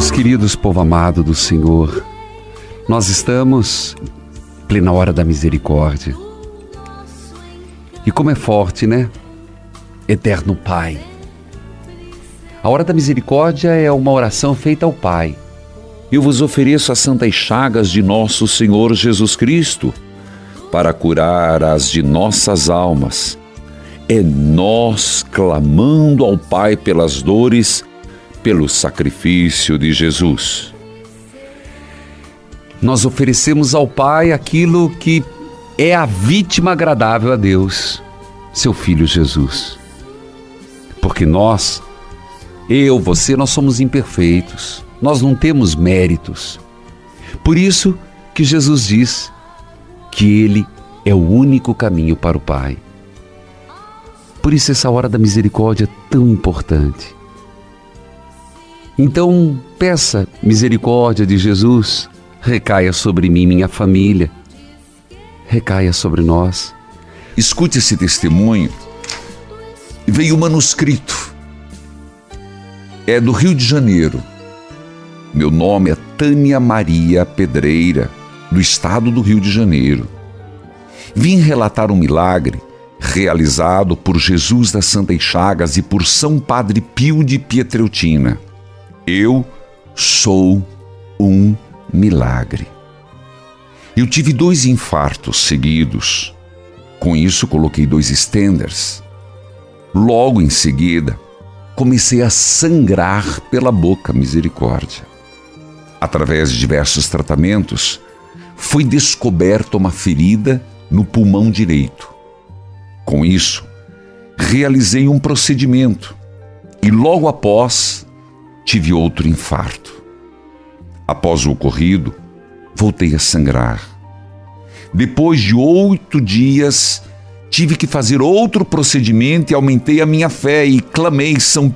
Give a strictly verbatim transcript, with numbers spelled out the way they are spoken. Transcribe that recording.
Meus queridos, povo amado do Senhor, nós estamos em plena hora da misericórdia. E como é forte, né? Eterno Pai. A hora da misericórdia é uma oração feita ao Pai. Eu vos ofereço as santas chagas de nosso Senhor Jesus Cristo, para curar as de nossas almas. É nós clamando ao Pai pelas dores, pelo sacrifício de Jesus. Nós oferecemos ao Pai aquilo que é a vítima agradável a Deus, seu Filho Jesus. Porque nós, eu, você, nós somos imperfeitos, nós não temos méritos. Por isso que Jesus diz que Ele é o único caminho para o Pai. Por isso essa hora da misericórdia é tão importante. Então, peça misericórdia de Jesus, recaia sobre mim, minha família, recaia sobre nós. Escute esse testemunho. Veio o manuscrito. É do Rio de Janeiro. Meu nome é Tânia Maria Pedreira, do estado do Rio de Janeiro. Vim relatar um milagre realizado por Jesus das Santas Chagas e por São Padre Pio de Pietreutina. Eu sou um milagre. Eu tive dois infartos seguidos. Com isso, coloquei dois stenders. Logo em seguida, comecei a sangrar pela boca, misericórdia. Através de diversos tratamentos, foi descoberta uma ferida no pulmão direito. Com isso, realizei um procedimento e logo após tive outro infarto. Após o ocorrido, voltei a sangrar. Depois de oito dias, tive que fazer outro procedimento e aumentei a minha fé e clamei: São